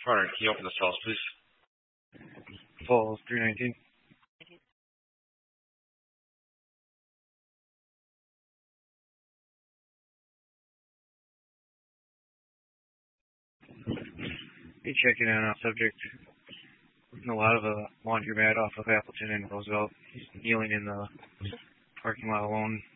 Partner, can you open the cells, please? Falls 319. Be checking in on subject. A lot of a laundromat off of Appleton and Roosevelt. He's kneeling in the parking lot alone.